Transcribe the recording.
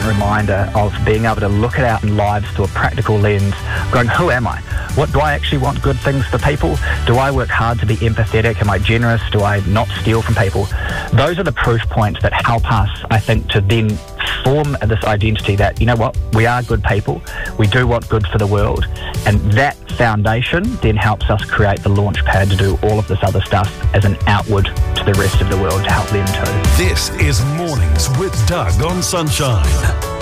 reminder of being able to look at our lives through a practical lens, going, who am I? What do I actually want good things for people? Do I work hard to be empathetic? Am I generous? Do I not steal from people? Those are the proof points that help us, I think, to then form this identity that, you know what, we are good people, we do want good for the world, and that foundation then helps us create the launch pad to do all of this other stuff as an outward to the rest of the world to help them too. This is Mornings with Doug on Sunshine.